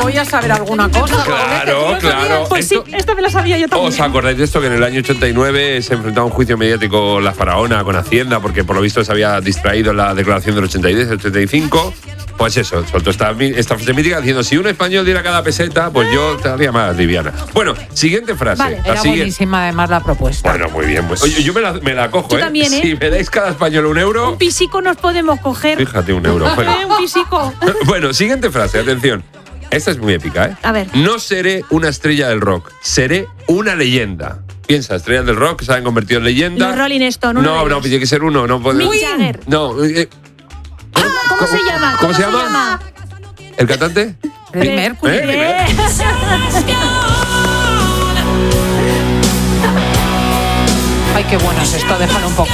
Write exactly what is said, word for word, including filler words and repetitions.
voy a saber alguna cosa. Claro, claro. Pues sí, Esto- esta me la sabía yo también. ¿Os acordáis de esto? Que en el año ochenta y nueve se enfrentaba a un juicio mediático la faraona con Hacienda porque por lo visto se había distraído en la declaración del ochenta y diez, el ochenta y cinco. Pues eso, soltó esta, esta frase mítica diciendo: si un español diera cada peseta, pues yo te haría más liviana. Bueno, siguiente frase. Vale, la Era siguiente. buenísima además la propuesta. Bueno, muy bien. Pues, oye, yo me la, me la cojo, Yo ¿eh? también, ¿eh? Si me dais cada español un euro, Un pisico nos podemos coger. fíjate, un euro. Bueno. ¿Eh? Un pisico. Bueno, siguiente frase, atención. Esta es muy épica, ¿eh? A ver. No seré una estrella del rock, seré una leyenda. Piensa, estrellas del rock que se han convertido en leyenda. Los Rolling Stone, uno No, de no, ellos. tiene que ser uno. No, puede- Mick Jagger. No. eh, ¿Cómo, cómo se llama? ¿Cómo se llama? ¿El cantante? Freddie Mercury. ¿Eh? Eh. Ay, qué bueno es esto, déjalo un poco.